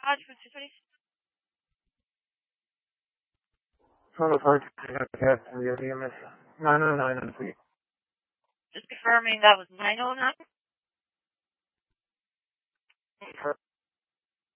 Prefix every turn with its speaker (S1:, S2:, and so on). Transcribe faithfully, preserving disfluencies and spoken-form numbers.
S1: occupancy, please?
S2: Total park, I got a cat from the E M S. nine oh nine on fleet.
S1: Just confirming that was nine oh nine?